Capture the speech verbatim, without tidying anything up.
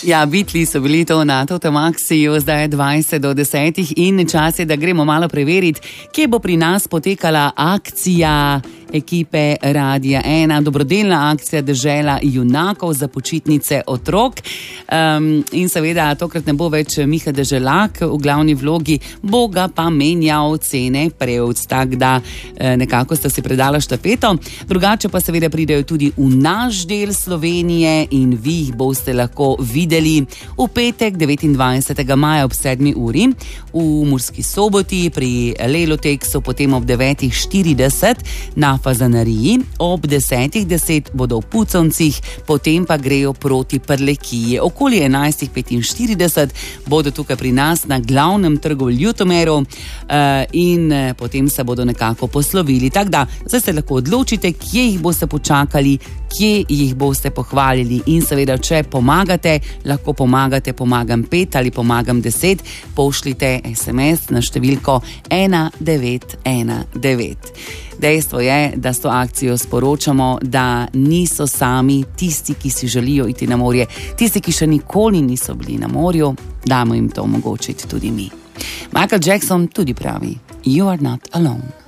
Ja, Beatli so bili to na Totomaxiju, zdaj je dvajset do desetih in čas je, da gremo malo preveriti, kje bo pri nas potekala akcija ekipe Radia ena, dobrodelna akcija Dežela junakov za počitnice otrok. Um, in seveda tokrat ne bo več Miha Deželak v glavni vlogi, bo ga pa menjal Cene Prevc, tak da nekako sta si predala štafeto. Drugače pa seveda pridejo tudi v naš del Slovenije in vi jih boste lahko videli v petek devetindvajsetega maja ob sedmi uri v Murski Soboti pri Leloteksu, potem ob devetih štirideset na Fazanariji, ob desetih deset bodo v Puconcih, potem pa grejo proti Prlekiji. Okoli enajstih petinštirideset bodo tukaj pri nas na glavnem trgu v Ljutomeru in potem se bodo nekako poslovili. Tako da, zdaj se lahko odločite, kje jih boste počakali, kje jih boste pohvalili in seveda, če pomagate, lahko pomagate, pomagam pet ali pomagam deset, pošljite es em es na številko ena devet ena devet. Dejstvo je, da s to akcijo sporočamo, da niso sami tisti, ki si želijo iti na morje, tisti, ki še nikoli niso bili na morju, damo jim to omogočiti tudi mi. Michael Jackson tudi pravi, You are not alone.